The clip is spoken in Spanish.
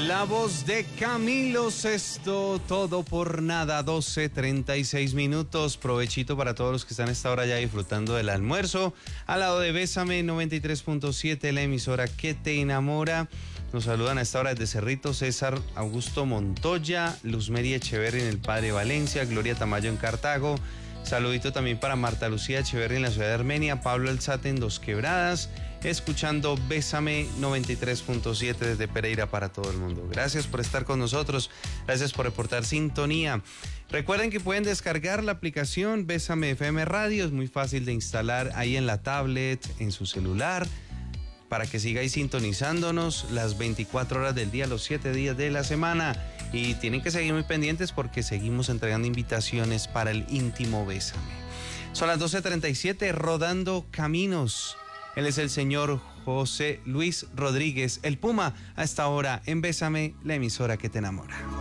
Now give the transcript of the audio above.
La voz de Camilo Sesto, todo por nada, 12:36 minutos. Provechito para todos los que están a esta hora ya disfrutando del almuerzo. Al lado de Bésame 93.7, la emisora que te enamora. Nos saludan a esta hora desde Cerrito César Augusto Montoya, Luz Mary Echeverri en el Padre Valencia, Gloria Tamayo en Cartago. Saludito también para Marta Lucía Echeverri en la ciudad de Armenia, Pablo Alzate en Dos Quebradas, escuchando Bésame 93.7 desde Pereira para todo el mundo. Gracias por estar con nosotros, gracias por reportar sintonía. Recuerden que pueden descargar la aplicación Bésame FM Radio, es muy fácil de instalar ahí en la tablet, en su celular, para que sigáis sintonizándonos las 24 horas del día, los 7 días de la semana. Y tienen que seguir muy pendientes porque seguimos entregando invitaciones para el íntimo Bésame. Son las 12:37, rodando caminos. Él es el señor José Luis Rodríguez, el Puma, a esta hora en Bésame, la emisora que te enamora.